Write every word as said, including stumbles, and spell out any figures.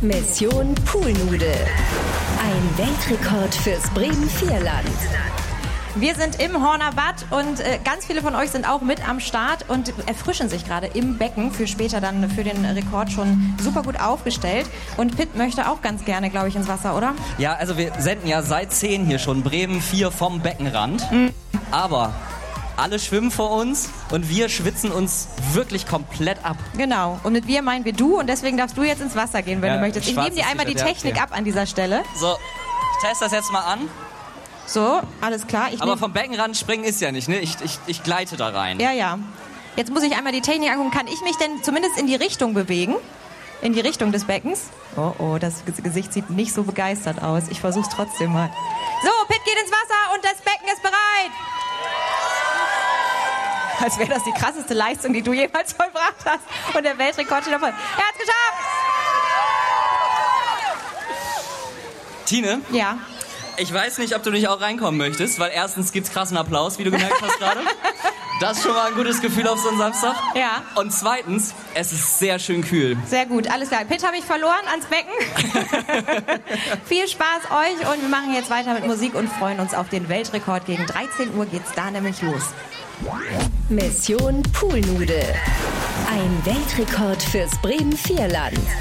Mission Poolnude. Ein Weltrekord fürs Bremen-Vierland. Wir sind im Horner Bad und äh, ganz viele von euch sind auch mit am Start und erfrischen sich gerade im Becken für später dann für den Rekord schon super gut aufgestellt. Und Pitt möchte auch ganz gerne, glaube ich, ins Wasser, oder? Ja, also wir senden ja seit zehn hier schon Bremen vier vom Beckenrand. Mhm. Aber alle schwimmen vor uns und wir schwitzen uns wirklich komplett ab. Genau. Und mit wir meinen wir du und deswegen darfst du jetzt ins Wasser gehen, wenn ja, du möchtest. Ich nehme dir einmal die Technik ab an dieser Stelle. So, ich teste das jetzt mal an. So, alles klar. Ich Aber vom Beckenrand springen ist ja nicht, ne? Ich, ich, ich gleite da rein. Ja, ja. Jetzt muss ich einmal die Technik angucken. Kann ich mich denn zumindest in die Richtung bewegen? In die Richtung des Beckens? Oh, oh, das Gesicht sieht nicht so begeistert aus. Ich versuch's trotzdem mal. So, Pitt geht ins Wasser und das Becken ist bereit. Als wäre das die krasseste Leistung, die du jemals vollbracht hast. Und der Weltrekord steht davon. Er hat's geschafft! Tine? Ja? Ich weiß nicht, ob du nicht auch reinkommen möchtest, weil erstens gibt's krassen Applaus, wie du gemerkt hast gerade. Das ist schon mal ein gutes Gefühl auf so einen Samstag. Ja. Und zweitens, es ist sehr schön kühl. Sehr gut, alles klar. Pitt habe ich verloren ans Becken. Viel Spaß euch und wir machen jetzt weiter mit Musik und freuen uns auf den Weltrekord. Gegen dreizehn Uhr geht's da nämlich los. Mission Poolnude. Ein Weltrekord fürs Bremen-Vierland.